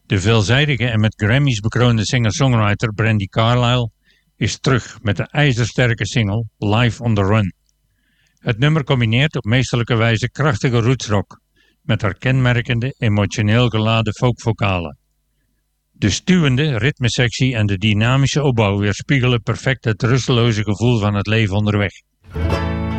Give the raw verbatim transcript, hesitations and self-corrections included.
De veelzijdige en met Grammys bekroonde singer-songwriter Brandi Carlile is terug met de ijzersterke single Live on the Run. Het nummer combineert op meesterlijke wijze krachtige rootsrock met haar kenmerkende emotioneel geladen folkvokalen. De stuwende ritmesectie en de dynamische opbouw weerspiegelen perfect het rusteloze gevoel van het leven onderweg.